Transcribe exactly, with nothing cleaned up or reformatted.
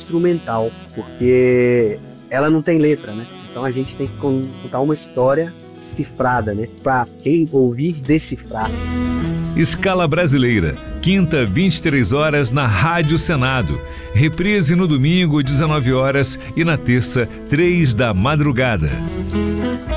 instrumental, porque ela não tem letra, né? Então a gente tem que contar uma história cifrada, né? Para quem ouvir, decifrar. Escala Brasileira, quinta, vinte e três horas na Rádio Senado. Reprise no domingo, dezenove horas e na terça, três da madrugada.